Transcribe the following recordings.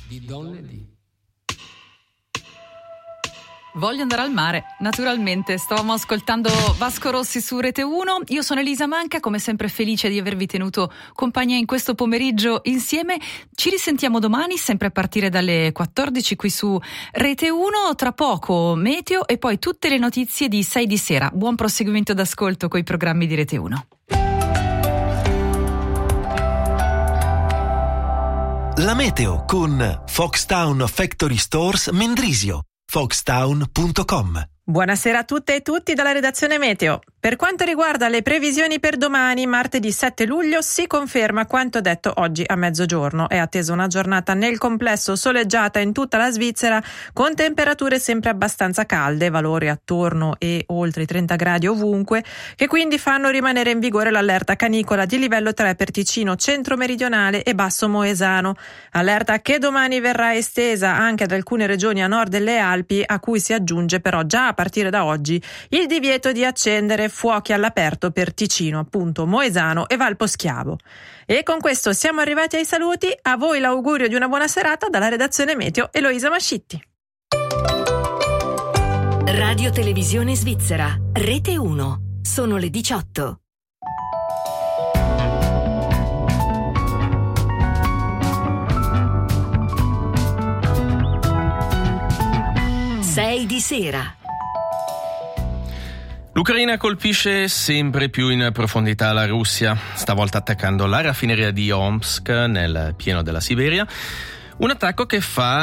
di donne di. Voglio andare al mare, naturalmente. Stavamo ascoltando Vasco Rossi su Rete 1. Io sono Elisa Manca, come sempre felice di avervi tenuto compagnia in questo pomeriggio insieme. Ci risentiamo domani, sempre a partire dalle 14 qui su Rete 1. Tra poco meteo e poi tutte le notizie di 6 di sera. Buon proseguimento d'ascolto coi programmi di Rete 1. La meteo con Foxtown Factory Stores Mendrisio. Foxtown.com. Buonasera a tutte e tutti dalla redazione Meteo. Per quanto riguarda le previsioni per domani, martedì 7 luglio, si conferma quanto detto oggi a mezzogiorno. È attesa una giornata nel complesso soleggiata in tutta la Svizzera, con temperature sempre abbastanza calde, valori attorno e oltre i 30 gradi ovunque, che quindi fanno rimanere in vigore l'allerta canicola di livello 3 per Ticino centro-meridionale e basso moesano. Allerta che domani verrà estesa anche ad alcune regioni a nord delle Alpi, a cui si aggiunge però già a partire da oggi il divieto di accendere fuochi all'aperto per Ticino, appunto Moesano e Val Poschiavo. E con questo siamo arrivati ai saluti. A voi l'augurio di una buona serata dalla redazione Meteo, Eloisa Mascitti. Radio Televisione Svizzera, Rete 1. Sono le 18. Sei di sera. L'Ucraina colpisce sempre più in profondità la Russia, stavolta attaccando la raffineria di Omsk nel pieno della Siberia. Un attacco che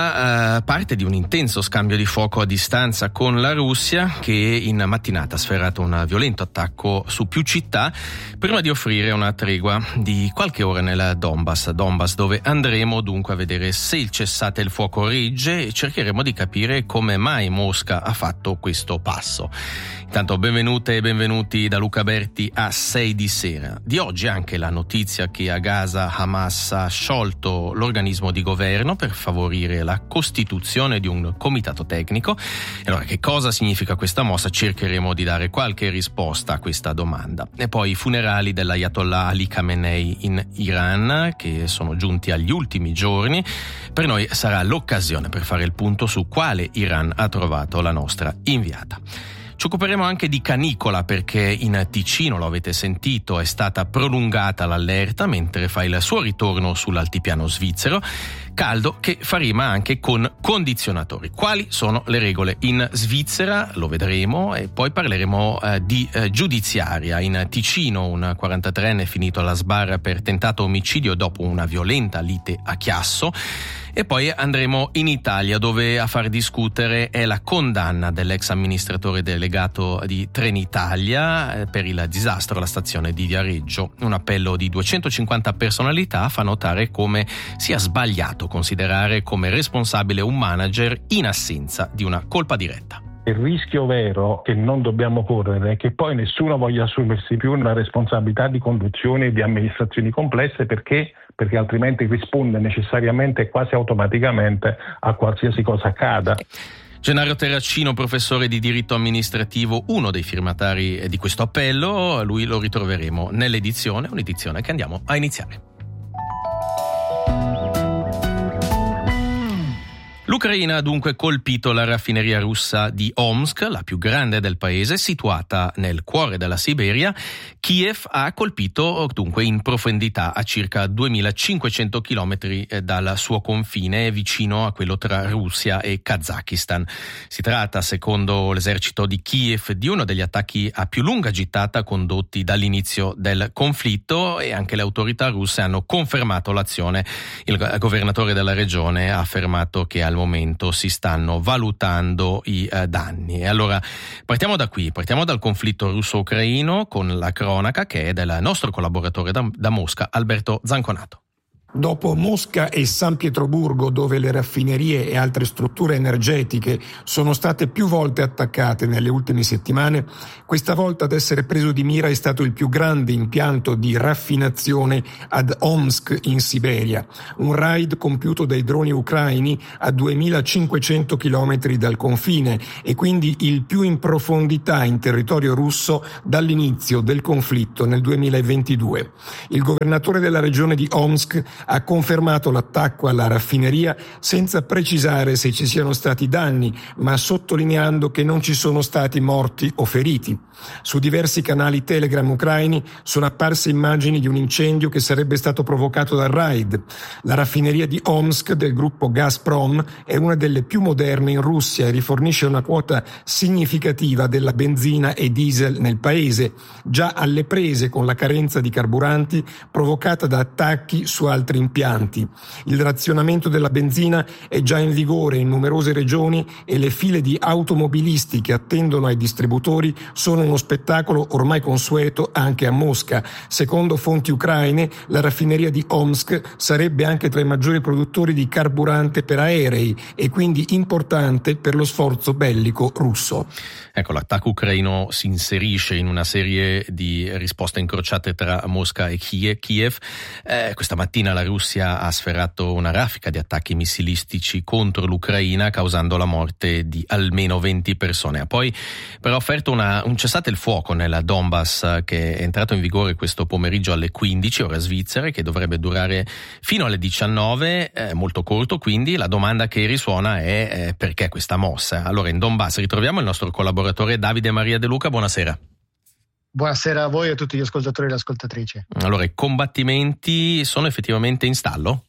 fa parte di un intenso scambio di fuoco a distanza con la Russia, che in mattinata ha sferrato un violento attacco su più città prima di offrire una tregua di qualche ora nel Donbass, dove andremo dunque a vedere se il cessate il fuoco regge e cercheremo di capire come mai Mosca ha fatto questo passo. Intanto benvenute e benvenuti da Luca Berti a 6 di sera. Di oggi anche la notizia che a Gaza Hamas ha sciolto l'organismo di governo per favorire la costituzione di un comitato tecnico. E allora, che cosa significa questa mossa? Cercheremo di dare qualche risposta a questa domanda. E poi i funerali dell'Ayatollah Ali Khamenei in Iran, che sono giunti agli ultimi giorni. Per noi sarà l'occasione per fare il punto su quale Iran ha trovato la nostra inviata. Ci occuperemo anche di canicola, perché in Ticino, lo avete sentito, è stata prolungata l'allerta mentre fa il suo ritorno sull'altipiano svizzero. Caldo che fa rima anche con condizionatori. Quali sono le regole in Svizzera? Lo vedremo. E poi parleremo di giudiziaria. In Ticino un 43enne è finito alla sbarra per tentato omicidio dopo una violenta lite a Chiasso. E poi andremo in Italia, dove a far discutere è la condanna dell'ex amministratore delegato di Trenitalia per il disastro alla stazione di Viareggio. Un appello di 250 personalità fa notare come sia sbagliato considerare come responsabile un manager in assenza di una colpa diretta. Il rischio vero che non dobbiamo correre è che poi nessuno voglia assumersi più una responsabilità di conduzione di amministrazioni complesse, perché altrimenti risponde necessariamente e quasi automaticamente a qualsiasi cosa accada. Gennaro Terracino, professore di diritto amministrativo, uno dei firmatari di questo appello, lui lo ritroveremo nell'edizione, un'edizione che andiamo a iniziare. L'Ucraina ha dunque colpito la raffineria russa di Omsk, la più grande del paese, situata nel cuore della Siberia. Kiev ha colpito dunque in profondità a circa 2500 chilometri dal suo confine, vicino a quello tra Russia e Kazakistan. Si tratta, secondo l'esercito di Kiev, di uno degli attacchi a più lunga gittata condotti dall'inizio del conflitto, e anche le autorità russe hanno confermato l'azione. Il governatore della regione ha affermato che al momento si stanno valutando i danni. E allora partiamo da qui, partiamo dal conflitto russo-ucraino con la cronaca che è del nostro collaboratore da Mosca, Alberto Zanconato. Dopo Mosca e San Pietroburgo, dove le raffinerie e altre strutture energetiche sono state più volte attaccate nelle ultime settimane, questa volta ad essere preso di mira è stato il più grande impianto di raffinazione ad Omsk in Siberia, un raid compiuto dai droni ucraini a 2500 chilometri dal confine e quindi il più in profondità in territorio russo dall'inizio del conflitto nel 2022. Il governatore della regione di Omsk ha confermato l'attacco alla raffineria senza precisare se ci siano stati danni, ma sottolineando che non ci sono stati morti o feriti. Su diversi canali Telegram ucraini sono apparse immagini di un incendio che sarebbe stato provocato dal raid. La raffineria di Omsk del gruppo Gazprom è una delle più moderne in Russia e rifornisce una quota significativa della benzina e diesel nel paese, già alle prese con la carenza di carburanti provocata da attacchi su altri impianti. Il razionamento della benzina è già in vigore in numerose regioni e le file di automobilisti che attendono ai distributori sono uno spettacolo ormai consueto anche a Mosca. Secondo fonti ucraine, la raffineria di Omsk sarebbe anche tra i maggiori produttori di carburante per aerei e quindi importante per lo sforzo bellico russo. Ecco, l'attacco ucraino si inserisce in una serie di risposte incrociate tra Mosca e Kiev. Questa mattina la Russia ha sferrato una raffica di attacchi missilistici contro l'Ucraina, causando la morte di almeno 20 persone. Ha poi però offerto un cessate il fuoco nel Donbass che è entrato in vigore questo pomeriggio alle 15 ore svizzere, che dovrebbe durare fino alle 19, molto corto. Quindi la domanda che risuona è perché questa mossa? Allora, in Donbass ritroviamo il nostro collaboratore Davide Maria De Luca. Buonasera. Buonasera a voi e a tutti gli ascoltatori e le ascoltatrici. Allora, i combattimenti sono effettivamente in stallo?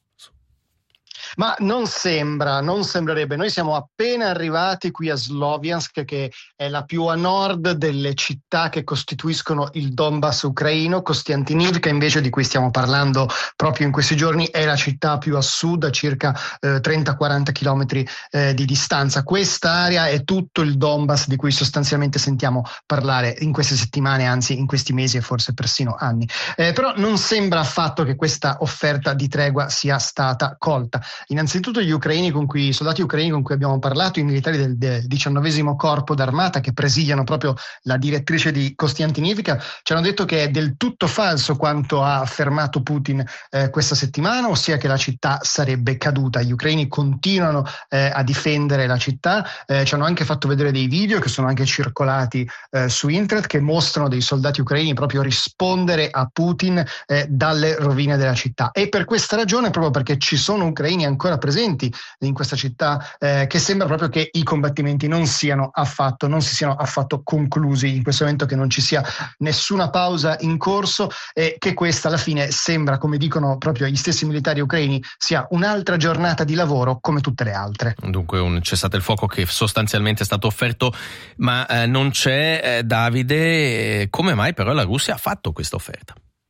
Ma non sembrerebbe. Noi siamo appena arrivati qui a Sloviansk, che è la più a nord delle città che costituiscono il Donbass ucraino. Kostiantynivka, invece, di cui stiamo parlando proprio in questi giorni, è la città più a sud, a circa 30-40 chilometri di distanza. Quest'area è tutto il Donbass di cui sostanzialmente sentiamo parlare in queste settimane, anzi in questi mesi e forse persino anni. Però non sembra affatto che questa offerta di tregua sia stata colta. Innanzitutto i soldati ucraini con cui abbiamo parlato, i militari del 19° corpo d'armata che presidiano proprio la direttrice di Kostiantynivka, ci hanno detto che è del tutto falso quanto ha affermato Putin questa settimana, ossia che la città sarebbe caduta. Gli ucraini continuano a difendere la città, ci hanno anche fatto vedere dei video che sono anche circolati su internet, che mostrano dei soldati ucraini proprio rispondere a Putin dalle rovine della città. E per questa ragione, proprio perché ci sono ucraini ancora presenti in questa città, che sembra proprio che i combattimenti non si siano affatto conclusi in questo momento, che non ci sia nessuna pausa in corso e che questa alla fine sembra, come dicono proprio gli stessi militari ucraini, sia un'altra giornata di lavoro come tutte le altre. Dunque un cessate il fuoco che sostanzialmente è stato offerto, ma non c'è Davide. Come mai però la Russia ha fatto questa offerta?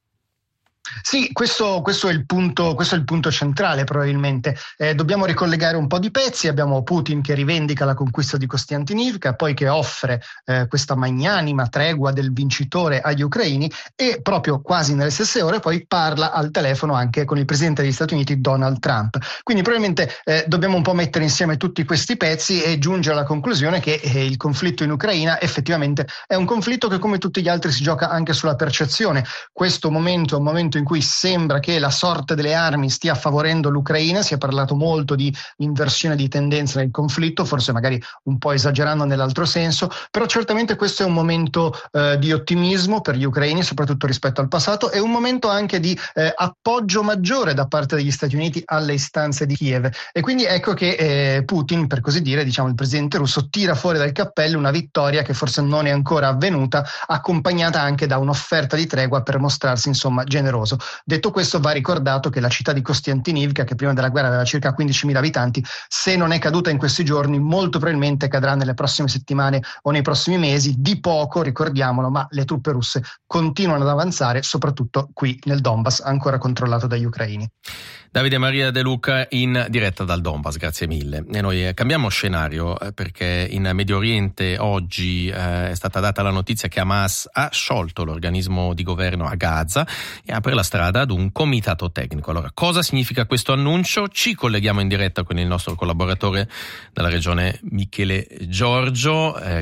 Sì, questo è il punto centrale probabilmente. Dobbiamo ricollegare un po' di pezzi. Abbiamo Putin che rivendica la conquista di Kostiantynivka, poi che offre questa magnanima tregua del vincitore agli ucraini, e proprio quasi nelle stesse ore poi parla al telefono anche con il presidente degli Stati Uniti Donald Trump. Quindi probabilmente dobbiamo un po' mettere insieme tutti questi pezzi e giungere alla conclusione che il conflitto in Ucraina effettivamente è un conflitto che, come tutti gli altri, si gioca anche sulla percezione. Questo momento è un momento in cui sembra che la sorte delle armi stia favorendo l'Ucraina. Si è parlato molto di inversione di tendenza nel conflitto, forse magari un po' esagerando nell'altro senso, però certamente questo è un momento di ottimismo per gli ucraini, soprattutto rispetto al passato, e un momento anche di appoggio maggiore da parte degli Stati Uniti alle istanze di Kiev. E quindi ecco che Putin, per così dire, diciamo il presidente russo, tira fuori dal cappello una vittoria che forse non è ancora avvenuta, accompagnata anche da un'offerta di tregua per mostrarsi insomma generoso. Detto questo, va ricordato che la città di Kostiantynivka, che prima della guerra aveva circa 15.000 abitanti, se non è caduta in questi giorni, molto probabilmente cadrà nelle prossime settimane o nei prossimi mesi. Di poco, ricordiamolo, ma le truppe russe continuano ad avanzare, soprattutto qui nel Donbass, ancora controllato dagli ucraini. Davide Maria De Luca in diretta dal Donbass, grazie mille. E noi cambiamo scenario perché in Medio Oriente oggi è stata data la notizia che Hamas ha sciolto l'organismo di governo a Gaza e apre la strada ad un comitato tecnico. Allora, cosa significa questo annuncio? Ci colleghiamo in diretta con il nostro collaboratore dalla regione, Michele Giorgio, a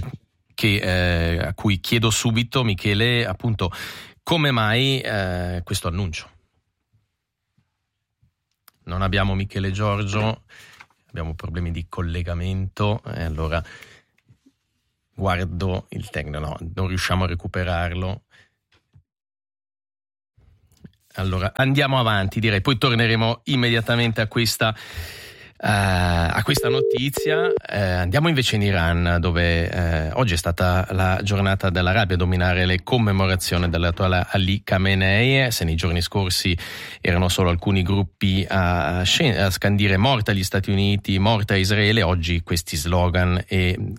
cui chiedo subito, Michele, appunto, come mai questo annuncio? Non abbiamo Michele Giorgio, abbiamo problemi di collegamento, allora guardo il tecnico, no, non riusciamo a recuperarlo. Allora andiamo avanti, direi, poi torneremo immediatamente a questa notizia. Andiamo invece in Iran, dove oggi è stata la giornata dell'Arabia a dominare le commemorazioni dell'attuale Ali Khamenei. Se nei giorni scorsi erano solo alcuni gruppi a scandire morta agli Stati Uniti, morta a Israele, oggi questi slogan e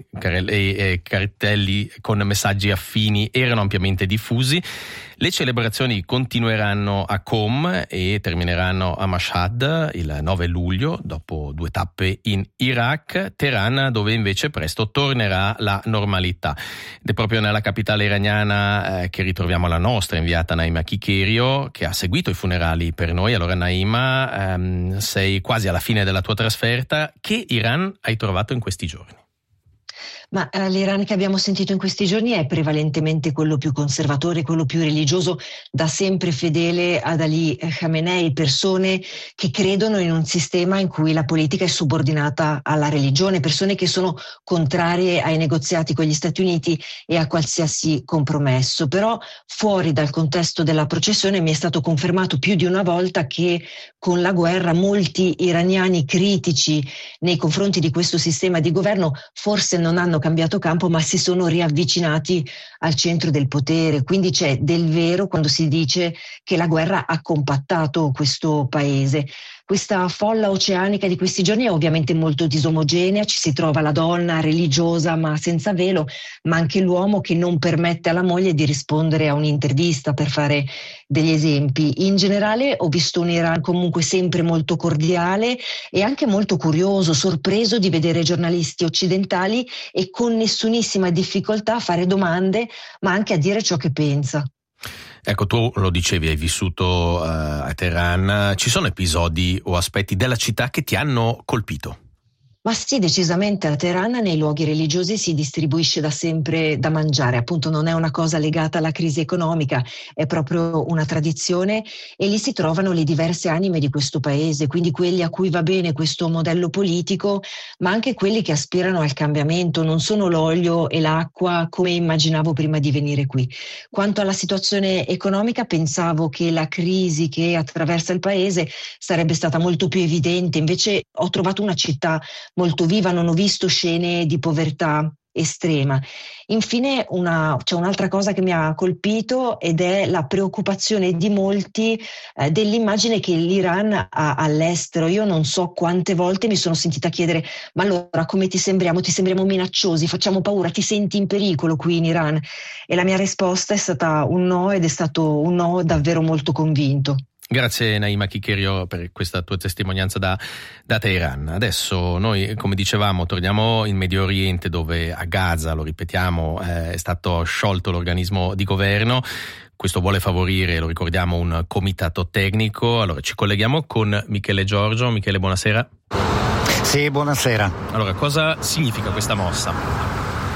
cartelli con messaggi affini erano ampiamente diffusi. Le celebrazioni continueranno a Qom e termineranno a Mashhad il 9 luglio, dopo 2 tappe in Iraq, Teheran, dove invece presto tornerà la normalità. Ed è proprio nella capitale iraniana che ritroviamo la nostra inviata Naima Kikerio, che ha seguito i funerali per noi. Allora Naima, sei quasi alla fine della tua trasferta. Che Iran hai trovato in questi giorni? Ma l'Iran che abbiamo sentito in questi giorni è prevalentemente quello più conservatore, quello più religioso, da sempre fedele ad Ali Khamenei, persone che credono in un sistema in cui la politica è subordinata alla religione, persone che sono contrarie ai negoziati con gli Stati Uniti e a qualsiasi compromesso. Però fuori dal contesto della processione mi è stato confermato più di una volta che con la guerra molti iraniani critici nei confronti di questo sistema di governo forse non hanno cambiato campo, ma si sono riavvicinati al centro del potere. Quindi c'è del vero quando si dice che la guerra ha compattato questo paese. Questa folla oceanica di questi giorni è ovviamente molto disomogenea, ci si trova la donna religiosa ma senza velo, ma anche l'uomo che non permette alla moglie di rispondere a un'intervista, per fare degli esempi. In generale ho visto un Iran comunque sempre molto cordiale e anche molto curioso, sorpreso di vedere giornalisti occidentali e con nessunissima difficoltà a fare domande, ma anche a dire ciò che pensa. Ecco, tu lo dicevi, hai vissuto a Teheran. Ci sono episodi o aspetti della città che ti hanno colpito? Ma sì, decisamente a Teheran nei luoghi religiosi si distribuisce da sempre da mangiare, appunto non è una cosa legata alla crisi economica, è proprio una tradizione e lì si trovano le diverse anime di questo paese, quindi quelli a cui va bene questo modello politico, ma anche quelli che aspirano al cambiamento, non sono l'olio e l'acqua come immaginavo prima di venire qui. Quanto alla situazione economica, pensavo che la crisi che attraversa il paese sarebbe stata molto più evidente, invece ho trovato una città molto viva, non ho visto scene di povertà estrema. Infine c'è un'altra cosa che mi ha colpito ed è la preoccupazione di molti dell'immagine che l'Iran ha all'estero. Io non so quante volte mi sono sentita chiedere: ma allora come ti sembriamo? Ti sembriamo minacciosi? Facciamo paura? Ti senti in pericolo qui in Iran? E la mia risposta è stata un no, ed è stato un no davvero molto convinto. Grazie Naima Kikerio per questa tua testimonianza da Teheran. Adesso noi, come dicevamo, torniamo in Medio Oriente, dove a Gaza, lo ripetiamo, è stato sciolto l'organismo di governo. Questo vuole favorire, lo ricordiamo, un comitato tecnico. Allora ci colleghiamo con Michele Giorgio. Michele, buonasera. Sì, buonasera. Allora, cosa significa questa mossa?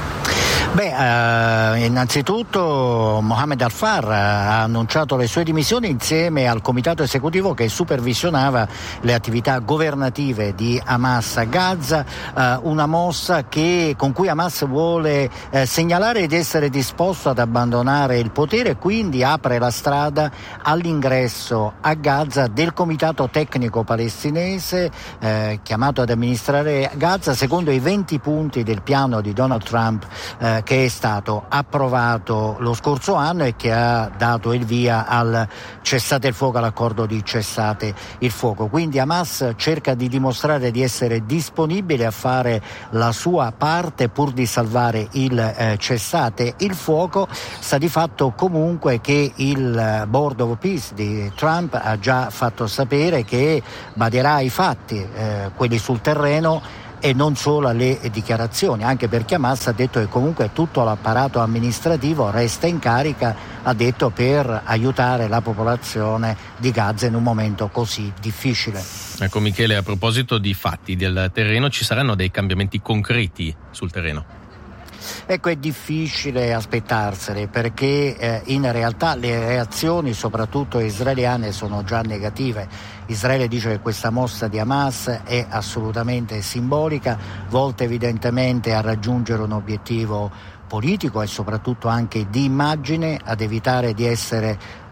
Innanzitutto Mohammed Al-Far ha annunciato le sue dimissioni insieme al comitato esecutivo che supervisionava le attività governative di Hamas a Gaza, una mossa con cui Hamas vuole segnalare di essere disposto ad abbandonare il potere e quindi apre la strada all'ingresso a Gaza del comitato tecnico palestinese chiamato ad amministrare Gaza secondo i 20 punti del piano di Donald Trump che è stato approvato lo scorso anno e che ha dato il via al cessate il fuoco, all'accordo di cessate il fuoco. Quindi Hamas cerca di dimostrare di essere disponibile a fare la sua parte pur di salvare il cessate il fuoco. Sta di fatto comunque che il Board of Peace di Trump ha già fatto sapere che baderà ai fatti, quelli sul terreno, e non solo alle dichiarazioni, anche perché Hamas ha detto che comunque tutto l'apparato amministrativo resta in carica, ha detto, per aiutare la popolazione di Gaza in un momento così difficile. Ecco Michele, a proposito di fatti del terreno, ci saranno dei cambiamenti concreti sul terreno? Ecco, è difficile aspettarsene perché in realtà le reazioni, soprattutto israeliane, sono già negative. Israele dice che questa mossa di Hamas è assolutamente simbolica, volta evidentemente a raggiungere un obiettivo politico e soprattutto anche di immagine, ad evitare di essere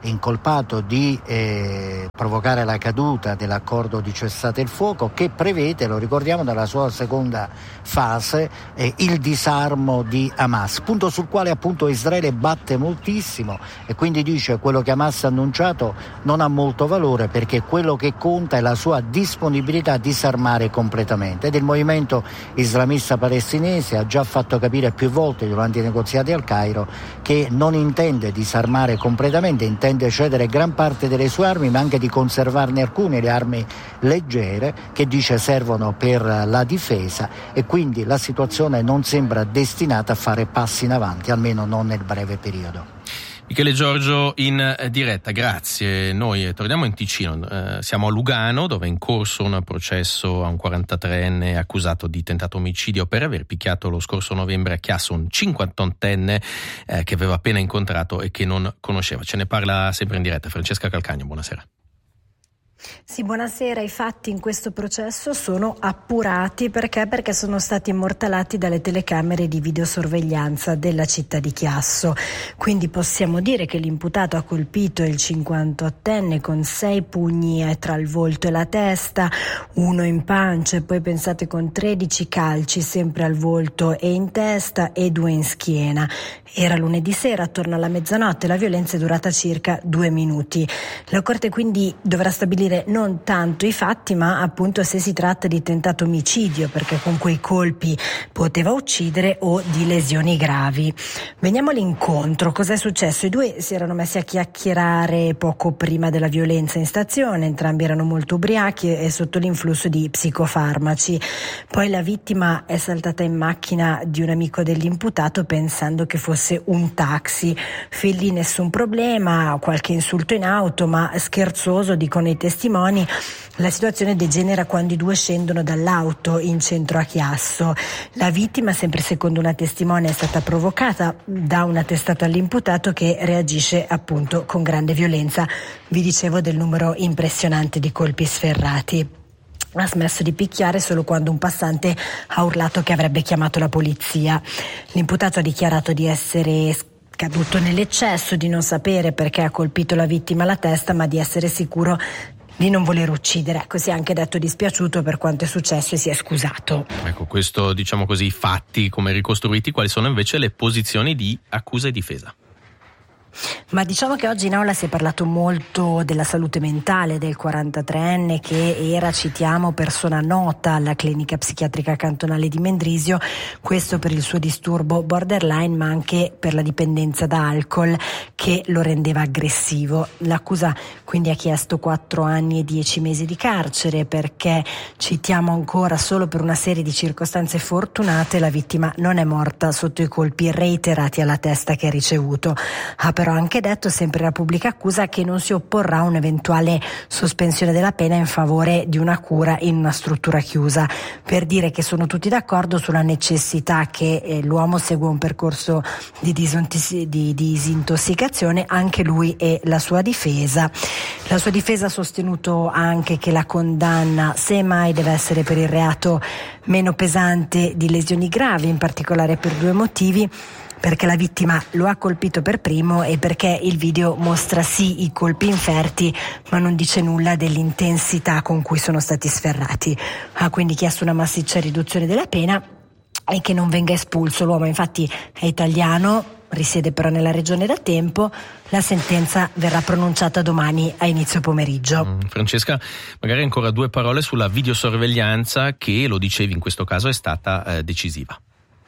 incolpato di provocare la caduta dell'accordo di cessate il fuoco, che prevede, lo ricordiamo, nella sua seconda fase il disarmo di Hamas, punto sul quale appunto Israele batte moltissimo, e quindi dice: quello che Hamas ha annunciato non ha molto valore, perché quello che conta è la sua disponibilità a disarmare completamente. Ed il movimento islamista palestinese ha già fatto capire più volte durante i negoziati al Cairo che non intende disarmare completamente, intende cedere gran parte delle sue armi, ma anche di conservarne alcune, le armi leggere, che dice servono per la difesa, e quindi la situazione non sembra destinata a fare passi in avanti, almeno non nel breve periodo. Michele Giorgio in diretta, grazie. Noi torniamo in Ticino, siamo a Lugano, dove è in corso un processo a un 43enne accusato di tentato omicidio per aver picchiato lo scorso novembre a Chiasso un 58enne che aveva appena incontrato e che non conosceva. Ce ne parla sempre in diretta Francesca Calcagno, buonasera. Sì, buonasera. I fatti in questo processo sono appurati perché sono stati immortalati dalle telecamere di videosorveglianza della città di Chiasso. Quindi possiamo dire che l'imputato ha colpito il 58enne con 6 pugni tra il volto e la testa, 1 in pancia, e poi pensate con 13 calci sempre al volto e in testa e 2 in schiena. Era lunedì sera attorno alla mezzanotte, la violenza è durata circa 2 minuti. La Corte quindi dovrà stabilire non tanto i fatti, ma appunto se si tratta di tentato omicidio, perché con quei colpi poteva uccidere, o di lesioni gravi. Veniamo all'incontro. Cos'è successo? I due si erano messi a chiacchierare poco prima della violenza in stazione, entrambi erano molto ubriachi e sotto l'influsso di psicofarmaci. Poi la vittima è saltata in macchina di un amico dell'imputato pensando che fosse un taxi. Fin lì nessun problema, qualche insulto in auto, ma scherzoso, dicono i testimoni. La situazione degenera quando i due scendono dall'auto in centro a Chiasso. La vittima, sempre secondo una testimone, è stata provocata da una testata all'imputato, che reagisce appunto con grande violenza. Vi dicevo del numero impressionante di colpi sferrati. Ha smesso di picchiare solo quando un passante ha urlato che avrebbe chiamato la polizia. L'imputato ha dichiarato di essere caduto nell'eccesso, di non sapere perché ha colpito la vittima alla testa, ma di essere sicuro di non voler uccidere. Ecco, si è anche detto dispiaciuto per quanto è successo e si è scusato. Ecco, questo, diciamo così, fatti come ricostruiti. Quali sono invece le posizioni di accusa e difesa? Ma diciamo che oggi in aula si è parlato molto della salute mentale del 43enne, che era, citiamo, persona nota alla clinica psichiatrica cantonale di Mendrisio, questo per il suo disturbo borderline, ma anche per la dipendenza da alcol che lo rendeva aggressivo. L'accusa quindi ha chiesto 4 anni e 10 mesi di carcere perché, citiamo ancora, solo per una serie di circostanze fortunate la vittima non è morta sotto i colpi reiterati alla testa che ha ricevuto. Ha però anche detto, sempre la pubblica accusa, che non si opporrà a un'eventuale sospensione della pena in favore di una cura in una struttura chiusa, per dire che sono tutti d'accordo sulla necessità che l'uomo segua un percorso di disintossicazione, anche lui e la sua difesa. La sua difesa ha sostenuto anche che la condanna, se mai, deve essere per il reato meno pesante di lesioni gravi, in particolare per 2 motivi: perché la vittima lo ha colpito per primo e perché il video mostra sì i colpi inferti, ma non dice nulla dell'intensità con cui sono stati sferrati. Ha quindi chiesto una massiccia riduzione della pena e che non venga espulso. L'uomo infatti è italiano, risiede però nella regione da tempo. La sentenza verrà pronunciata domani a inizio pomeriggio. Francesca, magari ancora 2 parole sulla videosorveglianza che, lo dicevi, in questo caso è stata decisiva.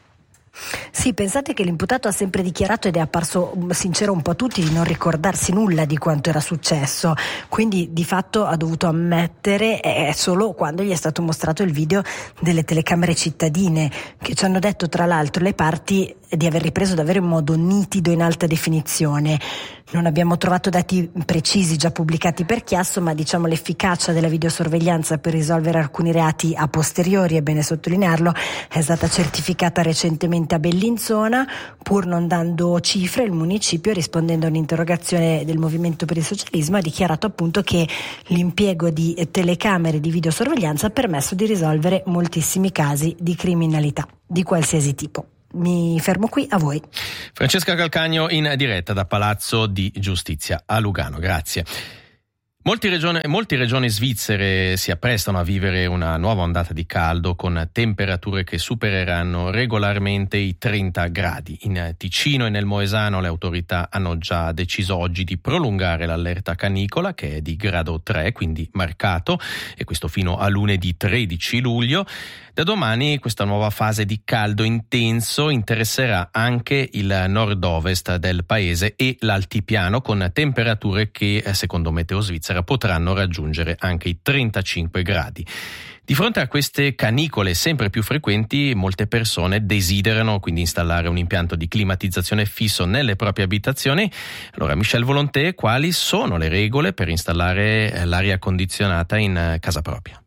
Sì, pensate che l'imputato ha sempre dichiarato, ed è apparso sincero un po' a tutti, di non ricordarsi nulla di quanto era successo, quindi di fatto ha dovuto ammettere solo quando gli è stato mostrato il video delle telecamere cittadine, che ci hanno detto tra l'altro le parti di aver ripreso davvero in modo nitido, in alta definizione. Non abbiamo trovato dati precisi già pubblicati per Chiasso, ma diciamo l'efficacia della videosorveglianza per risolvere alcuni reati a posteriori, è bene sottolinearlo, è stata certificata recentemente a Bellinzona. Pur non dando cifre, il municipio, rispondendo a un'interrogazione del Movimento per il Socialismo, ha dichiarato appunto che l'impiego di telecamere di videosorveglianza ha permesso di risolvere moltissimi casi di criminalità di qualsiasi tipo. Mi fermo qui, a voi. Francesca Calcagno in diretta da Palazzo di Giustizia a Lugano, grazie. Molte regioni svizzere si apprestano a vivere una nuova ondata di caldo con temperature che supereranno regolarmente i 30 gradi. In Ticino e nel Moesano le autorità hanno già deciso oggi di prolungare l'allerta canicola, che è di grado 3, quindi marcato, e questo fino a lunedì 13 luglio. Da domani questa nuova fase di caldo intenso interesserà anche il nord-ovest del paese e l'altipiano, con temperature che, secondo Meteo Svizzera, potranno raggiungere anche i 35 gradi. Di fronte a queste canicole sempre più frequenti, molte persone desiderano quindi installare un impianto di climatizzazione fisso nelle proprie abitazioni. Allora, Michel Volonté, quali sono le regole per installare l'aria condizionata in casa propria?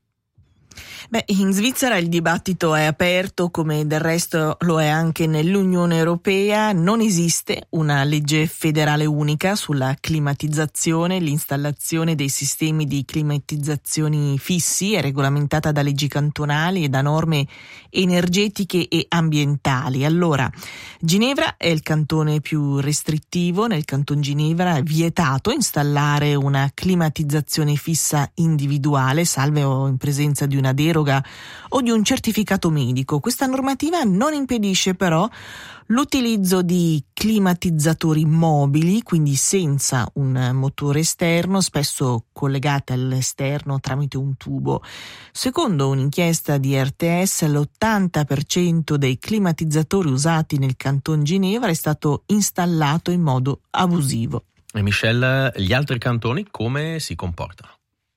In Svizzera il dibattito è aperto, come del resto lo è anche nell'Unione Europea. Non esiste una legge federale unica sulla climatizzazione. L'installazione dei sistemi di climatizzazioni fissi è regolamentata da leggi cantonali e da norme energetiche e ambientali. Allora, Ginevra è il cantone più restrittivo. Nel canton Ginevra è vietato installare una climatizzazione fissa individuale, salvo in presenza di una deroga o di un certificato medico. Questa normativa non impedisce però l'utilizzo di climatizzatori mobili, quindi senza un motore esterno, spesso collegati all'esterno tramite un tubo. Secondo un'inchiesta di RTS, l'80% dei climatizzatori usati nel canton Ginevra è stato installato in modo abusivo. E Michel, gli altri cantoni come si comportano?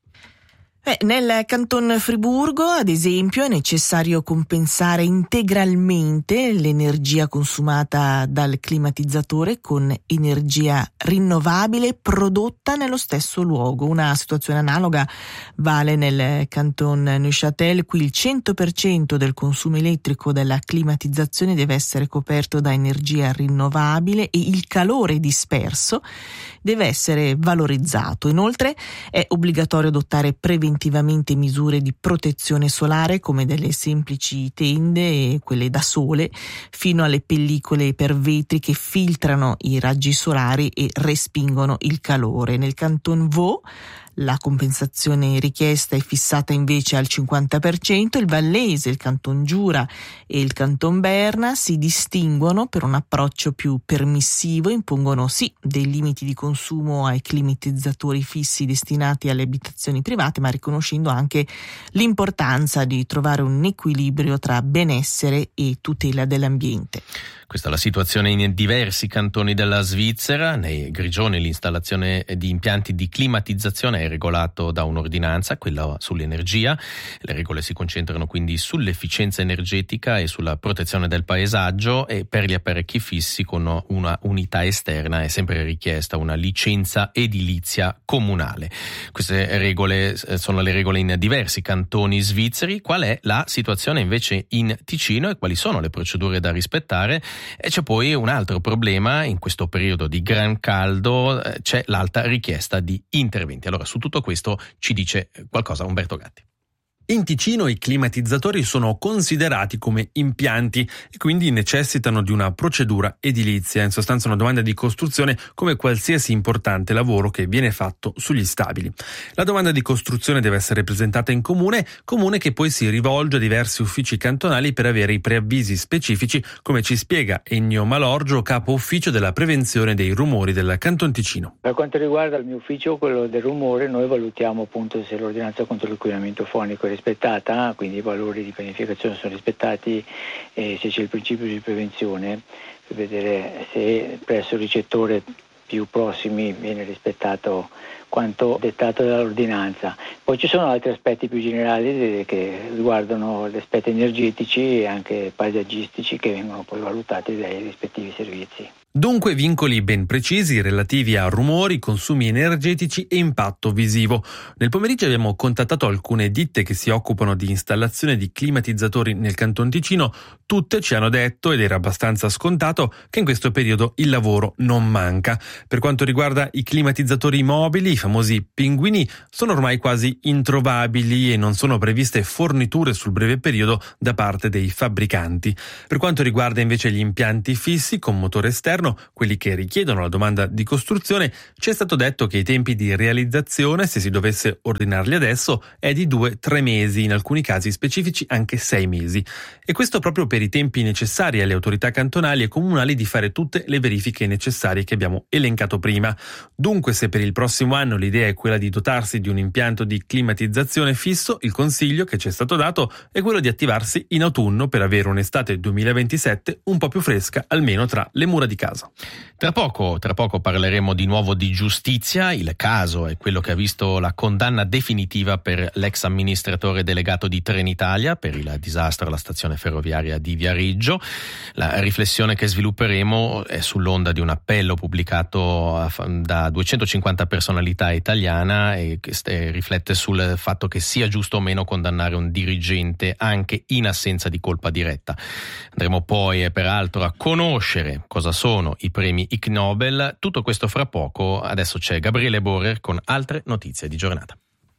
Nel canton Friburgo, ad esempio, è necessario compensare integralmente l'energia consumata dal climatizzatore con energia rinnovabile prodotta nello stesso luogo. Una situazione analoga vale nel canton Neuchâtel. Qui il 100% del consumo elettrico della climatizzazione deve essere coperto da energia rinnovabile e il calore disperso deve essere valorizzato. Inoltre è obbligatorio adottare preventivamente misure di protezione solare, come delle semplici tende e quelle da sole, fino alle pellicole per vetri che filtrano i raggi solari e respingono il calore. Nel canton Vaud la compensazione richiesta è fissata invece al 50%. Il Vallese, il canton Giura e il canton Berna si distinguono per un approccio più permissivo, impongono sì dei limiti di consumo ai climatizzatori fissi destinati alle abitazioni private, ma riconoscendo anche l'importanza di trovare un equilibrio tra benessere e tutela dell'ambiente. Questa è la situazione in diversi cantoni della Svizzera. Nei Grigioni l'installazione di impianti di climatizzazione è regolato da un'ordinanza, quella sull'energia. Le regole si concentrano quindi sull'efficienza energetica e sulla protezione del paesaggio, e per gli apparecchi fissi con una unità esterna è sempre richiesta una licenza edilizia comunale. Queste regole sono le regole in diversi cantoni svizzeri. Qual è la situazione invece in Ticino e quali sono le procedure da rispettare? E c'è poi un altro problema: in questo periodo di gran caldo c'è l'alta richiesta di interventi. Allora, su tutto questo ci dice qualcosa Umberto Gatti. In Ticino i climatizzatori sono considerati come impianti e quindi necessitano di una procedura edilizia, in sostanza una domanda di costruzione come qualsiasi importante lavoro che viene fatto sugli stabili. La domanda di costruzione deve essere presentata in comune che poi si rivolge a diversi uffici cantonali per avere i preavvisi specifici, come ci spiega Ennio Malorgio, capo ufficio della prevenzione dei rumori del Canton Ticino. Per quanto riguarda il mio ufficio, quello del rumore, noi valutiamo appunto se l'ordinanza contro l'inquinamento fonico è rispettata, quindi i valori di pianificazione sono rispettati, e se c'è il principio di prevenzione, per vedere se presso il ricettore più prossimi viene rispettato quanto dettato dall'ordinanza. Poi ci sono altri aspetti più generali che riguardano gli aspetti energetici e anche paesaggistici, che vengono poi valutati dai rispettivi servizi. Dunque vincoli ben precisi relativi a rumori, consumi energetici e impatto visivo. Nel pomeriggio abbiamo contattato alcune ditte che si occupano di installazione di climatizzatori nel Canton Ticino. Tutte ci hanno detto, ed era abbastanza scontato, che in questo periodo il lavoro non manca. Per quanto riguarda i climatizzatori mobili, i famosi pinguini, sono ormai quasi introvabili e non sono previste forniture sul breve periodo da parte dei fabbricanti. Per quanto riguarda invece gli impianti fissi con motore esterno, quelli che richiedono la domanda di costruzione, ci è stato detto che i tempi di realizzazione, se si dovesse ordinarli adesso, è di 2-3 mesi, in alcuni casi specifici anche 6 mesi. E questo proprio per i tempi necessari alle autorità cantonali e comunali di fare tutte le verifiche necessarie che abbiamo elencato prima. Dunque, se per il prossimo anno l'idea è quella di dotarsi di un impianto di climatizzazione fisso, il consiglio che ci è stato dato è quello di attivarsi in autunno per avere un'estate 2027 un po' più fresca, almeno tra le mura di casa. Tra poco parleremo di nuovo di giustizia. Il caso è quello che ha visto la condanna definitiva per l'ex amministratore delegato di Trenitalia per il disastro alla stazione ferroviaria di Viareggio. La riflessione che svilupperemo è sull'onda di un appello pubblicato da 250 personalità italiana e che riflette sul fatto che sia giusto o meno condannare un dirigente anche in assenza di colpa diretta. Andremo poi peraltro a conoscere cosa sono i premi Ig Nobel. Tutto questo fra poco. Adesso c'è Gabriele Borer con altre notizie di giornata.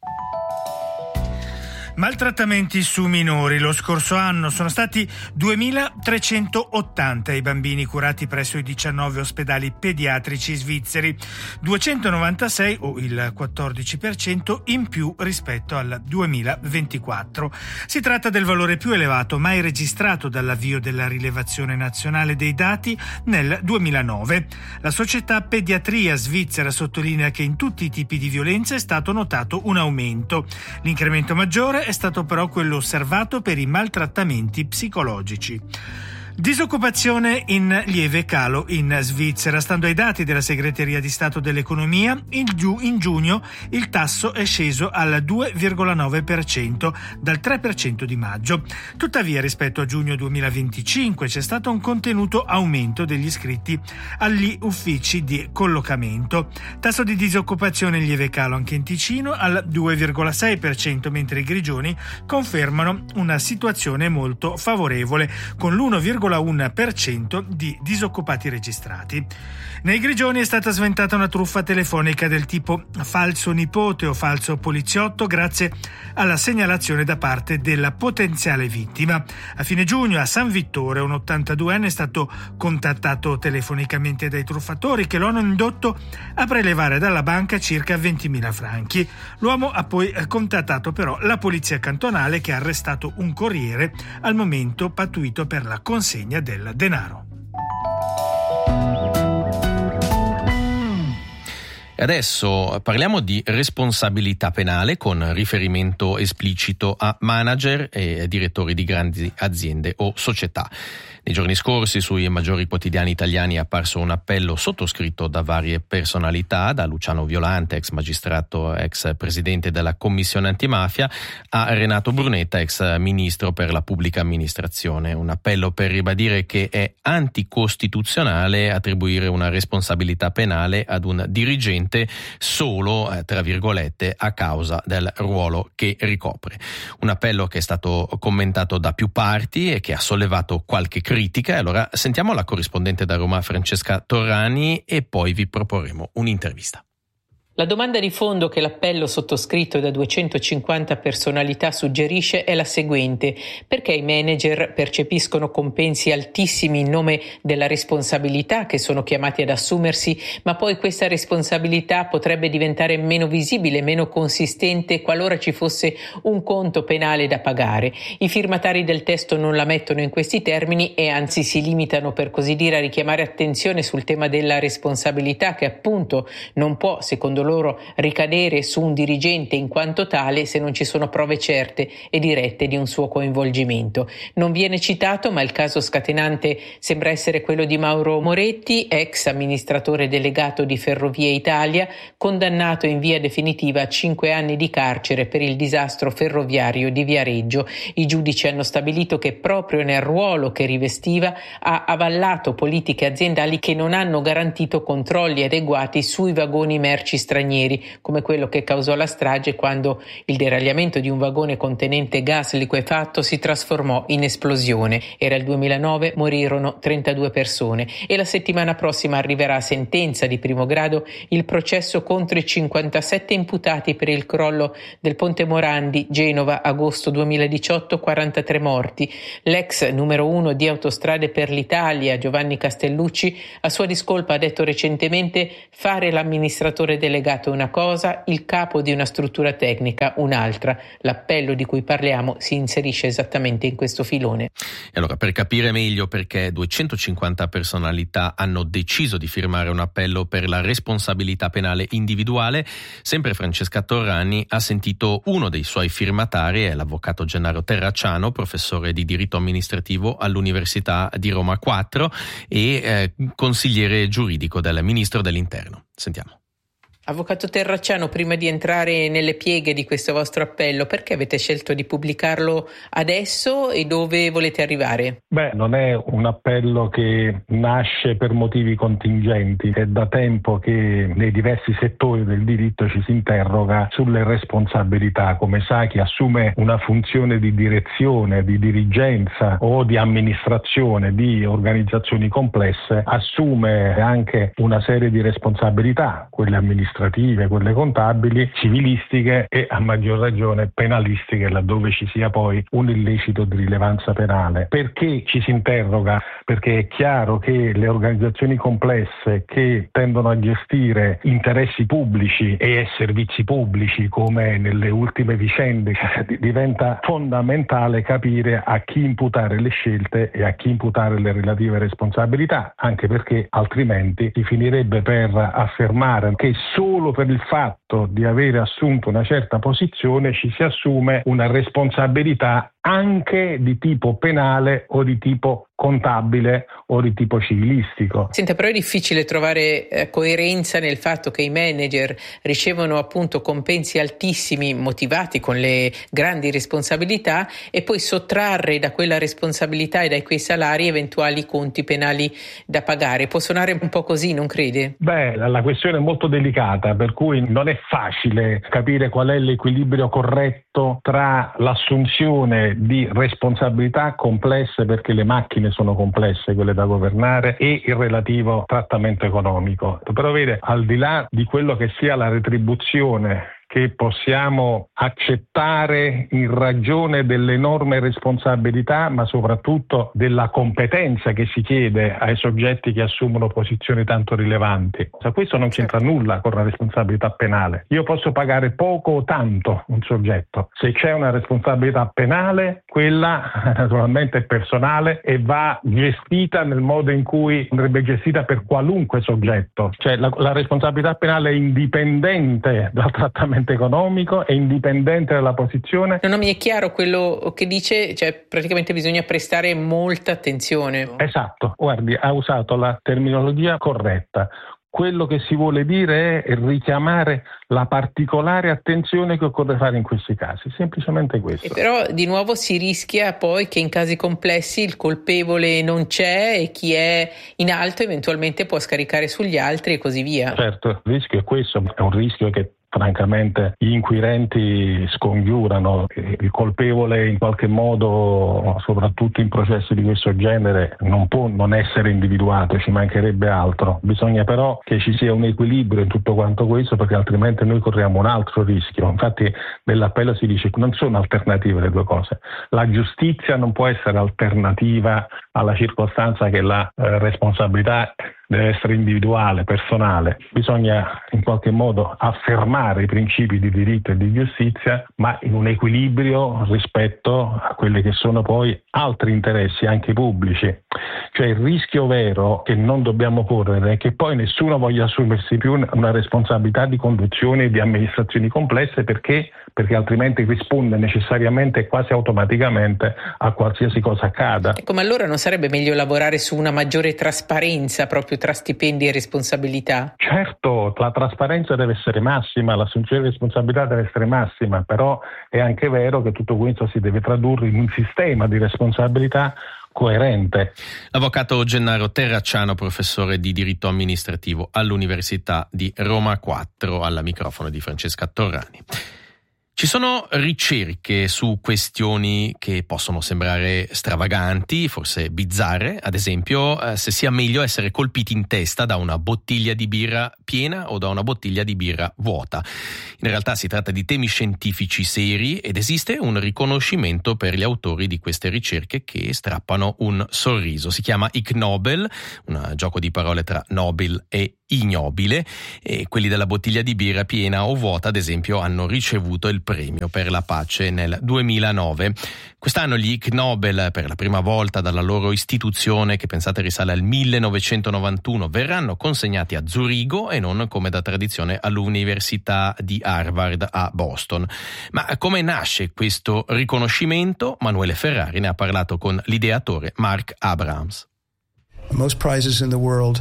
Maltrattamenti su minori. Lo scorso anno sono stati 2.380 i bambini curati presso i 19 ospedali pediatrici svizzeri, 296 o il 14% in più rispetto al 2024. Si tratta del valore più elevato mai registrato dall'avvio della rilevazione nazionale dei dati nel 2009. La società Pediatria svizzera sottolinea che in tutti i tipi di violenza è stato notato un aumento. L'incremento maggiore è stato però quello osservato per i maltrattamenti psicologici. Disoccupazione in lieve calo in Svizzera. Stando ai dati della Segreteria di Stato dell'Economia, in giugno il tasso è sceso al 2,9% dal 3% di maggio. Tuttavia, rispetto a giugno 2025 c'è stato un contenuto aumento degli iscritti agli uffici di collocamento. Tasso di disoccupazione in lieve calo anche in Ticino al 2,6%, mentre i grigioni confermano una situazione molto favorevole, con l'1,1% di disoccupati registrati. Nei Grigioni è stata sventata una truffa telefonica del tipo falso nipote o falso poliziotto grazie alla segnalazione da parte della potenziale vittima. A fine giugno a San Vittore un 82enne è stato contattato telefonicamente dai truffatori che lo hanno indotto a prelevare dalla banca circa 20.000 franchi. L'uomo ha poi contattato però la polizia cantonale che ha arrestato un corriere al momento pattuito per la consegna del denaro. E adesso parliamo di responsabilità penale con riferimento esplicito a manager e direttori di grandi aziende o società. Nei giorni scorsi sui maggiori quotidiani italiani è apparso un appello sottoscritto da varie personalità, da Luciano Violante, ex magistrato, ex presidente della Commissione Antimafia, a Renato Brunetta, ex ministro per la pubblica amministrazione. Un appello per ribadire che è anticostituzionale attribuire una responsabilità penale ad un dirigente solo, tra virgolette, a causa del ruolo che ricopre. Un appello che è stato commentato da più parti e che ha sollevato qualche critica. Allora sentiamo la corrispondente da Roma Francesca Torrani e poi vi proporremo un'intervista. La domanda di fondo che l'appello sottoscritto da 250 personalità suggerisce è la seguente: perché i manager percepiscono compensi altissimi in nome della responsabilità che sono chiamati ad assumersi, ma poi questa responsabilità potrebbe diventare meno visibile, meno consistente qualora ci fosse un conto penale da pagare? I firmatari del testo non la mettono in questi termini e anzi si limitano, per così dire, a richiamare attenzione sul tema della responsabilità che appunto non può, secondo loro ricadere su un dirigente in quanto tale se non ci sono prove certe e dirette di un suo coinvolgimento. Non viene citato, ma il caso scatenante sembra essere quello di Mauro Moretti, ex amministratore delegato di Ferrovie Italia, condannato in via definitiva a 5 anni di carcere per il disastro ferroviario di Viareggio. I giudici hanno stabilito che proprio nel ruolo che rivestiva ha avallato politiche aziendali che non hanno garantito controlli adeguati sui vagoni merci stranieri, come quello che causò la strage quando il deragliamento di un vagone contenente gas liquefatto si trasformò in esplosione. Era il 2009, morirono 32 persone e la settimana prossima arriverà a sentenza di primo grado il processo contro i 57 imputati per il crollo del Ponte Morandi, Genova, agosto 2018, 43 morti. L'ex numero 1 di Autostrade per l'Italia, Giovanni Castellucci, a sua discolpa ha detto recentemente: fare l'amministratore delegato è una cosa, il capo di una struttura tecnica un'altra. L'appello di cui parliamo si inserisce esattamente in questo filone. E allora, per capire meglio perché 250 personalità hanno deciso di firmare un appello per la responsabilità penale individuale, sempre Francesca Torrani ha sentito uno dei suoi firmatari, è l'avvocato Gennaro Terracciano, professore di diritto amministrativo all'Università di Roma 4 e consigliere giuridico del Ministro dell'Interno. Sentiamo. Avvocato Terracciano, prima di entrare nelle pieghe di questo vostro appello, perché avete scelto di pubblicarlo adesso e dove volete arrivare? Non è un appello che nasce per motivi contingenti, è da tempo che nei diversi settori del diritto ci si interroga sulle responsabilità. Come sa, chi assume una funzione di direzione, di dirigenza o di amministrazione di organizzazioni complesse assume anche una serie di responsabilità, quelle amministrative, quelle contabili, civilistiche e a maggior ragione penalistiche, laddove ci sia poi un illecito di rilevanza penale. Perché ci si interroga? Perché è chiaro che le organizzazioni complesse che tendono a gestire interessi pubblici e servizi pubblici, come nelle ultime vicende, diventa fondamentale capire a chi imputare le scelte e a chi imputare le relative responsabilità, anche perché altrimenti si finirebbe per affermare che solo per il fatto di avere assunto una certa posizione ci si assume una responsabilità anche di tipo penale o di tipo contabile o di tipo civilistico. Senta, però è difficile trovare coerenza nel fatto che i manager ricevono appunto compensi altissimi motivati con le grandi responsabilità e poi sottrarre da quella responsabilità e da quei salari eventuali conti penali da pagare. Può suonare un po' così, non crede? La questione è molto delicata, per cui non è facile capire qual è l'equilibrio corretto tra l'assunzione di responsabilità complesse, perché le macchine sono complesse, quelle da governare, e il relativo trattamento economico. Però vede, al di là di quello che sia la retribuzione che possiamo accettare in ragione dell'enorme responsabilità, ma soprattutto della competenza che si chiede ai soggetti che assumono posizioni tanto rilevanti. Questo non c'entra nulla con la responsabilità penale. Io posso pagare poco o tanto un soggetto. Se c'è una responsabilità penale, quella naturalmente è personale e va gestita nel modo in cui andrebbe gestita per qualunque soggetto. Cioè la responsabilità penale è indipendente dal trattamento economico, è indipendente dalla posizione. Non mi è chiaro quello che dice, cioè praticamente bisogna prestare molta attenzione. Esatto, guardi, ha usato la terminologia corretta. Quello che si vuole dire è richiamare la particolare attenzione che occorre fare in questi casi, semplicemente questo. E però di nuovo si rischia poi che in casi complessi il colpevole non c'è e chi è in alto eventualmente può scaricare sugli altri e così via. Certo, il rischio è questo, è un rischio che francamente gli inquirenti scongiurano. Il colpevole in qualche modo, soprattutto in processi di questo genere, non può non essere individuato, ci mancherebbe altro. Bisogna però che ci sia un equilibrio in tutto quanto questo, perché altrimenti noi corriamo un altro rischio. Infatti nell'appello si dice che non sono alternative le due cose. La giustizia non può essere alternativa alla circostanza che la responsabilità deve essere individuale, personale. Bisogna in qualche modo affermare i principi di diritto e di giustizia, ma in un equilibrio rispetto a quelli che sono poi altri interessi anche pubblici. Cioè il rischio vero che non dobbiamo correre è che poi nessuno voglia assumersi più una responsabilità di conduzione di amministrazioni complesse perché altrimenti risponde necessariamente e quasi automaticamente a qualsiasi cosa accada. Ecco, ma allora non sarebbe meglio lavorare su una maggiore trasparenza proprio tra stipendi e responsabilità? Certo, la trasparenza deve essere massima, l'assunzione di responsabilità deve essere massima, però è anche vero che tutto questo si deve tradurre in un sistema di responsabilità coerente. L'avvocato Gennaro Terracciano, professore di diritto amministrativo all'Università di Roma 4, al microfono di Francesca Torrani. Ci sono ricerche su questioni che possono sembrare stravaganti, forse bizzarre, ad esempio se sia meglio essere colpiti in testa da una bottiglia di birra piena o da una bottiglia di birra vuota. In realtà si tratta di temi scientifici seri ed esiste un riconoscimento per gli autori di queste ricerche che strappano un sorriso. Si chiama Ig Nobel, un gioco di parole tra Nobel e ignobile, e quelli della bottiglia di birra piena o vuota, ad esempio, hanno ricevuto il premio per la pace nel 2009. Quest'anno gli Ig Nobel, per la prima volta dalla loro istituzione, che pensate risale al 1991, verranno consegnati a Zurigo e non come da tradizione all'Università di Harvard a Boston. Ma come nasce questo riconoscimento? Manuele Ferrari ne ha parlato con l'ideatore Mark Abrahams. Most prizes in the world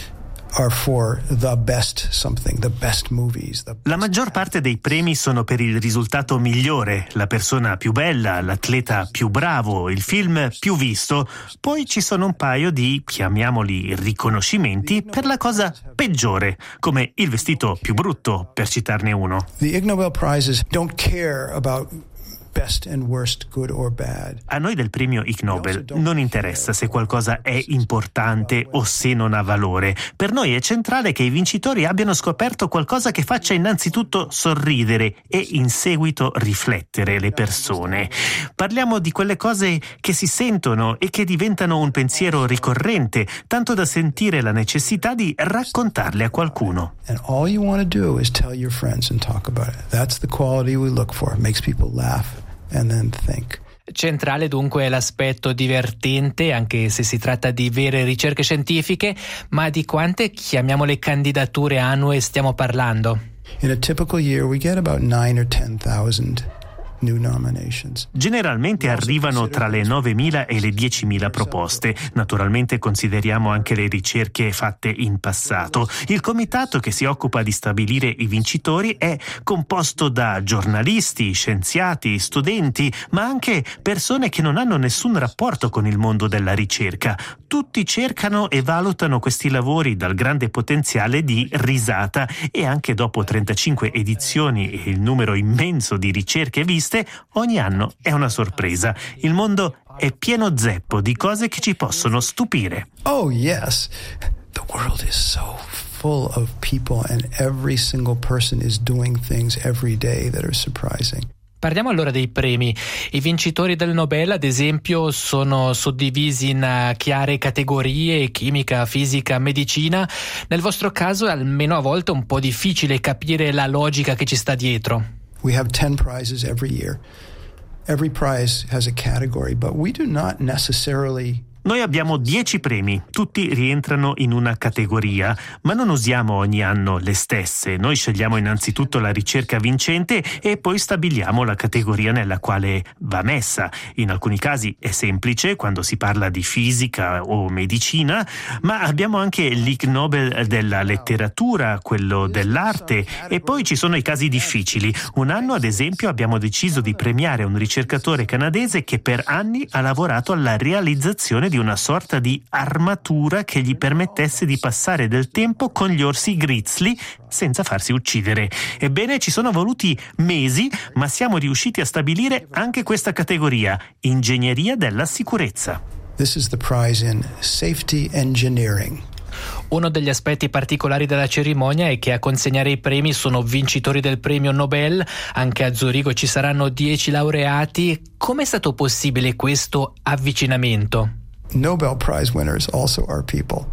are for the best something, the best movies. La maggior parte dei premi sono per il risultato migliore, la persona più bella, l'atleta più bravo, il film più visto. Poi ci sono un paio di, chiamiamoli, riconoscimenti per la cosa peggiore, come il vestito più brutto, per citarne uno. The Ig Nobel Prizes don't care about best and worst, good or bad. A noi del premio Ig Nobel non interessa se qualcosa è importante o se non ha valore. Per noi è centrale che i vincitori abbiano scoperto qualcosa che faccia innanzitutto sorridere e in seguito riflettere le persone. Parliamo di quelle cose che si sentono e che diventano un pensiero ricorrente, tanto da sentire la necessità di raccontarle a qualcuno. And all you want to do is tell your friends and talk about it. That's the quality we look for. It makes people laugh and then think. Centrale dunque è l'aspetto divertente, anche se si tratta di vere ricerche scientifiche, ma di quante, chiamiamole, candidature annue stiamo parlando? In a typical year we get about 9 or 10,000 new nominations. Generalmente arrivano tra le 9.000 e le 10.000 proposte. Naturalmente consideriamo anche le ricerche fatte in passato. Il comitato che si occupa di stabilire i vincitori è composto da giornalisti, scienziati, studenti, ma anche persone che non hanno nessun rapporto con il mondo della ricerca. Tutti cercano e valutano questi lavori dal grande potenziale di risata e anche dopo 35 edizioni e il numero immenso di ricerche viste, ogni anno è una sorpresa. Il mondo è pieno zeppo di cose che ci possono stupire. Oh yes, the world is so full of people and every single person is doing things every day that are surprising. Parliamo allora dei premi. I vincitori del Nobel, ad esempio, sono suddivisi in chiare categorie: chimica, fisica, medicina. Nel vostro caso è almeno a volte un po' difficile capire la logica che ci sta dietro. We have 10 prizes every year. Every prize has a category, but we do not necessarily. Noi abbiamo 10 premi, tutti rientrano in una categoria, ma non usiamo ogni anno le stesse. Noi scegliamo innanzitutto la ricerca vincente e poi stabiliamo la categoria nella quale va messa. In alcuni casi è semplice, quando si parla di fisica o medicina, ma abbiamo anche l'Ig Nobel della letteratura, quello dell'arte, e poi ci sono i casi difficili. Un anno, ad esempio, abbiamo deciso di premiare un ricercatore canadese che per anni ha lavorato alla realizzazione di una sorta di armatura che gli permettesse di passare del tempo con gli orsi grizzly senza farsi uccidere. Ebbene, ci sono voluti mesi, ma siamo riusciti a stabilire anche questa categoria, ingegneria della sicurezza. This is the prize in safety engineering. Uno degli aspetti particolari della cerimonia è che a consegnare i premi sono vincitori del premio Nobel. Anche a Zurigo ci saranno 10 laureati. Come è stato possibile questo avvicinamento? Nobel Prize winners also are people.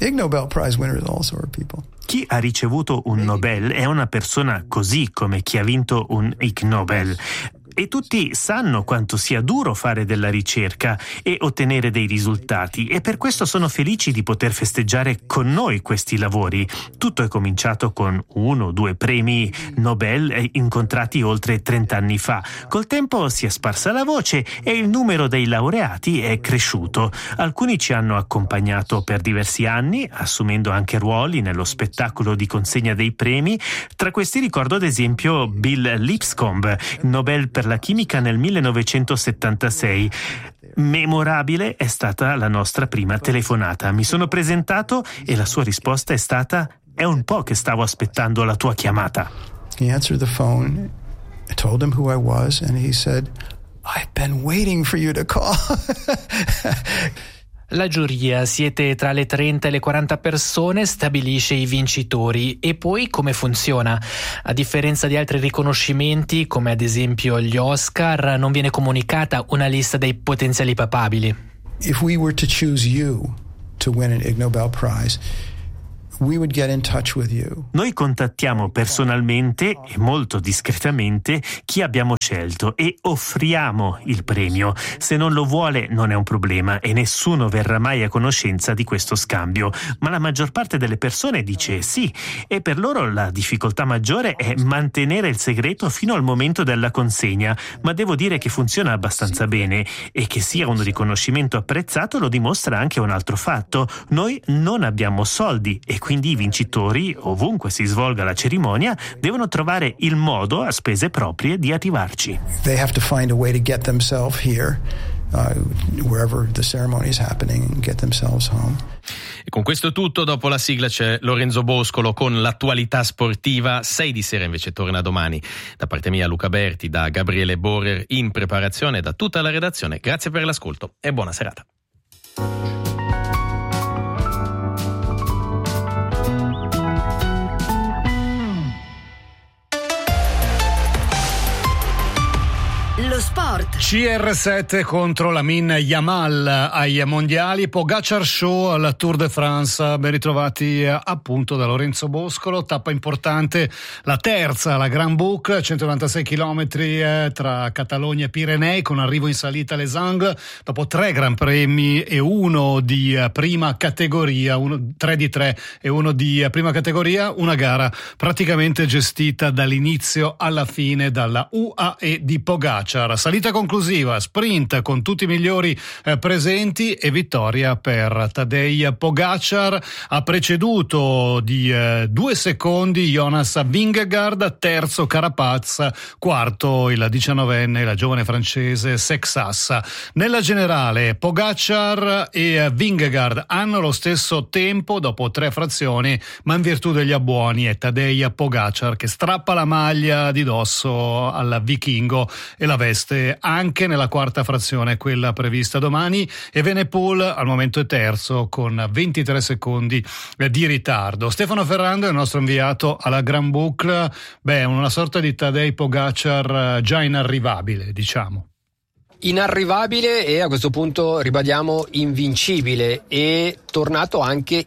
Ig Nobel Prize winners also are people. Chi ha ricevuto un Nobel è una persona così come chi ha vinto un Ig Nobel. E tutti sanno quanto sia duro fare della ricerca e ottenere dei risultati, e per questo sono felici di poter festeggiare con noi questi lavori. Tutto è cominciato con 1 o 2 premi Nobel incontrati oltre 30 anni fa. Col tempo si è sparsa la voce e il numero dei laureati è cresciuto. Alcuni ci hanno accompagnato per diversi anni, assumendo anche ruoli nello spettacolo di consegna dei premi. Tra questi ricordo ad esempio Bill Lipscomb, Nobel per la chimica nel 1976. Memorabile è stata la nostra prima telefonata. Mi sono presentato e la sua risposta è stata: è un po' che stavo aspettando la tua chiamata. He answered the phone. I told him who I was and he said, I've been waiting for you to call. La giuria, siete tra le 30 e le 40 persone, stabilisce i vincitori. E poi come funziona? A differenza di altri riconoscimenti, come ad esempio gli Oscar, non viene comunicata una lista dei potenziali papabili. If we were to choose you to win an Ig Nobel Prize, we would get in touch with you. Noi contattiamo personalmente e molto discretamente chi abbiamo scelto e offriamo il premio. Se non lo vuole non è un problema e nessuno verrà mai a conoscenza di questo scambio, ma la maggior parte delle persone dice sì, e per loro la difficoltà maggiore è mantenere il segreto fino al momento della consegna, ma devo dire che funziona abbastanza bene, e che sia un riconoscimento apprezzato lo dimostra anche un altro fatto: noi non abbiamo soldi e quindi i vincitori, ovunque si svolga la cerimonia, devono trovare il modo a spese proprie di arrivarci. They have to find a way to get themselves here, wherever the ceremony is happening, and get themselves home. E con questo è tutto. Dopo la sigla c'è Lorenzo Boscolo con l'attualità sportiva. 6 di sera invece torna domani. Da parte mia Luca Berti, da Gabriele Borer in preparazione, da tutta la redazione. Grazie per l'ascolto e buona serata. Lo sport. CR7 contro Lamine Yamal ai mondiali, Pogacar Show alla Tour de France. Ben ritrovati appunto da Lorenzo Boscolo. Tappa importante, la terza, la Grand Boucle, 196 km tra Catalogna e Pirenei, con arrivo in salita a Les Angles, dopo 3 Gran Premi e uno di prima categoria, 3 di 3 e uno di prima categoria, una gara praticamente gestita dall'inizio alla fine dalla UAE di Pogacar. Salita conclusiva, sprint con tutti i migliori presenti e vittoria per Tadej Pogacar. Ha preceduto di 2 secondi Jonas Vingegaard, terzo Carapaz, quarto il 19enne, la giovane francese Sexas. Nella generale Pogacar e Vingegaard hanno lo stesso tempo dopo 3 frazioni, ma in virtù degli abbuoni è Tadej Pogacar che strappa la maglia di dosso al vichingo e la veste anche nella quarta frazione, quella prevista domani, e Evenepoel al momento è terzo con 23 secondi di ritardo. Stefano Ferrando è il nostro inviato alla Grand Boucle. Una sorta di Tadej Pogacar già inarrivabile, diciamo. Inarrivabile e a questo punto ribadiamo invincibile, e tornato anche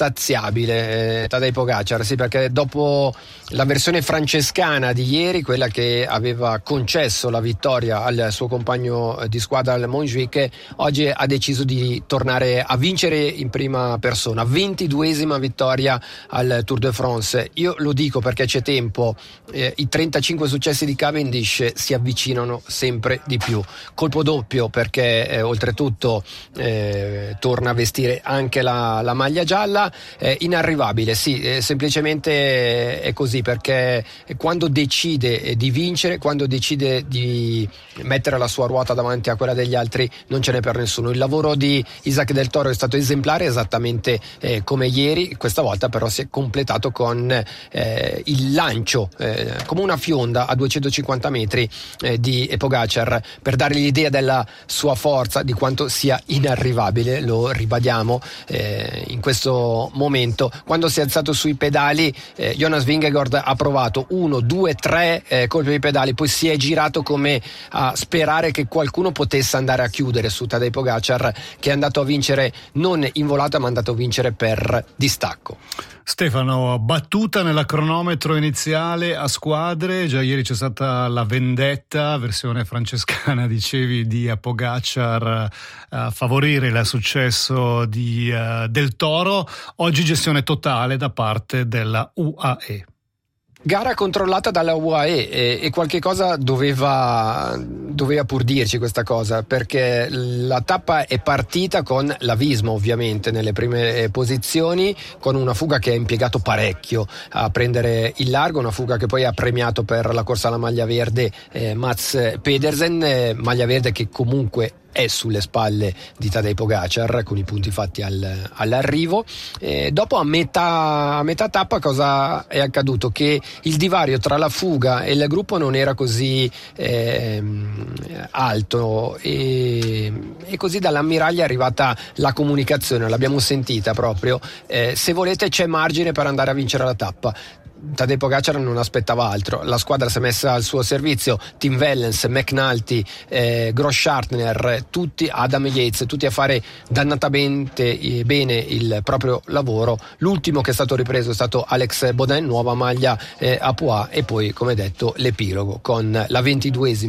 insaziabile Tadej Pogacar, sì, perché dopo la versione francescana di ieri, quella che aveva concesso la vittoria al suo compagno di squadra al Montjuic, oggi ha deciso di tornare a vincere in prima persona, 22esima vittoria al Tour de France. Io lo dico perché c'è tempo, i 35 successi di Cavendish si avvicinano sempre di più. Colpo doppio perché oltretutto torna a vestire anche la maglia gialla. Inarrivabile, sì, semplicemente è così, perché quando decide di vincere, quando decide di mettere la sua ruota davanti a quella degli altri, non ce n'è per nessuno. Il lavoro di Isaac Del Toro è stato esemplare, esattamente come ieri. Questa volta però si è completato con il lancio come una fionda a 250 metri di Pogacar, per dargli l'idea della sua forza, di quanto sia inarrivabile, lo ribadiamo. in questo momento. Quando si è alzato sui pedali, Jonas Vingegaard ha provato 1, 2, 3 colpi di pedali, poi si è girato come a sperare che qualcuno potesse andare a chiudere su Tadej Pogacar, che è andato a vincere non in volata ma è andato a vincere per distacco. Stefano, battuta nella cronometro iniziale a squadre, già ieri c'è stata la vendetta, versione francescana dicevi, di Pogacar a favorire il successo del Toro, oggi gestione totale da parte della UAE. Gara controllata dalla UAE e qualche cosa doveva pur dirci questa cosa, perché la tappa è partita con la Visma ovviamente nelle prime posizioni, con una fuga che ha impiegato parecchio a prendere il largo, una fuga che poi ha premiato per la corsa alla maglia verde Mats Pedersen, maglia verde che comunque è sulle spalle di Tadej Pogacar con i punti fatti all'arrivo. Dopo a metà tappa cosa è accaduto? Che il divario tra la fuga e il gruppo non era così alto e così dall'ammiraglia è arrivata la comunicazione, l'abbiamo sentita proprio, se volete c'è margine per andare a vincere la tappa. Tadej Pogacar non aspettava altro, la squadra si è messa al suo servizio, Tim Wellens, McNulty, Grossschartner, tutti, Adam Yates, tutti a fare dannatamente bene il proprio lavoro. L'ultimo che è stato ripreso è stato Alex Bodin, nuova maglia a Poix, e poi come detto l'epilogo con la 22esima